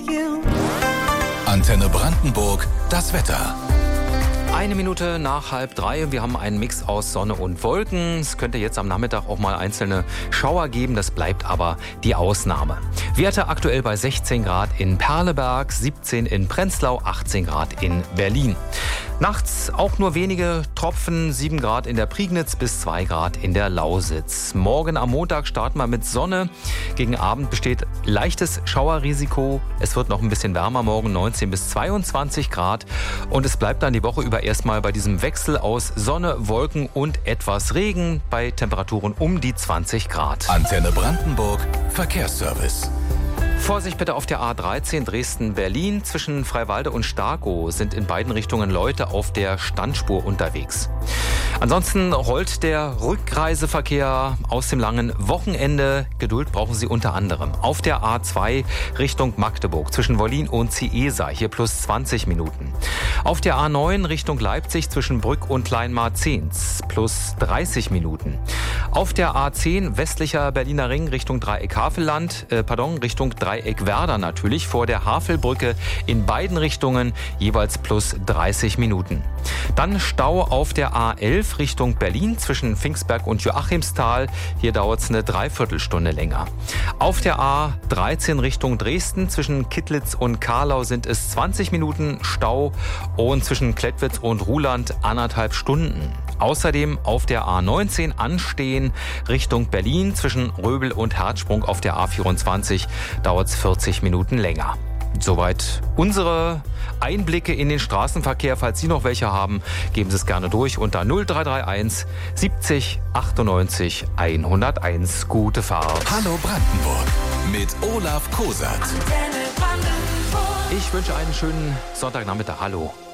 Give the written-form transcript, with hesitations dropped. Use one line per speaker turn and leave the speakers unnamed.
Antenne Brandenburg, das Wetter.
1 Minute nach 2:30. Wir haben einen Mix aus Sonne und Wolken. Es könnte jetzt am Nachmittag auch mal einzelne Schauer geben. Das bleibt aber die Ausnahme. Werte aktuell bei 16 Grad in Perleberg, 17 in Prenzlau, 18 Grad in Berlin. Nachts auch nur wenige Tropfen, 7 Grad in der Prignitz bis 2 Grad in der Lausitz. Morgen am Montag starten wir mit Sonne. Gegen Abend besteht leichtes Schauerrisiko. Es wird noch ein bisschen wärmer morgen, 19 bis 22 Grad. Und es bleibt dann die Woche über erstmal bei diesem Wechsel aus Sonne, Wolken und etwas Regen bei Temperaturen um die 20 Grad.
Antenne Brandenburg, Verkehrsservice.
Vorsicht bitte auf der A13 Dresden-Berlin. Zwischen Freiwalde und Starkow sind in beiden Richtungen Leute auf der Standspur unterwegs. Ansonsten rollt der Rückreiseverkehr aus dem langen Wochenende. Geduld brauchen Sie unter anderem auf der A2 Richtung Magdeburg zwischen Wollin und Ciesa, hier plus 20 Minuten. Auf der A9 Richtung Leipzig zwischen Brück und Kleinmarzens plus 30 Minuten. Auf der A10 westlicher Berliner Ring Richtung Richtung Dreieck Werder natürlich, vor der Havelbrücke in beiden Richtungen jeweils plus 30 Minuten. Dann Stau auf der A11 Richtung Berlin zwischen Pfingstberg und Joachimsthal. Hier dauert es eine Dreiviertelstunde länger. Auf der A13 Richtung Dresden zwischen Kittlitz und Karlau sind es 20 Minuten Stau und zwischen Klettwitz und Ruhland 1,5 Stunden. Außerdem auf der A19 anstehen Richtung Berlin zwischen Röbel und Herzsprung auf der A24 dauert es 40 Minuten länger. Soweit unsere Einblicke in den Straßenverkehr. Falls Sie noch welche haben, geben Sie es gerne durch unter 0331 70 98 101. Gute Fahrt.
Hallo Brandenburg mit Olaf Kosat.
Ich wünsche einen schönen Sonntagnachmittag. Hallo.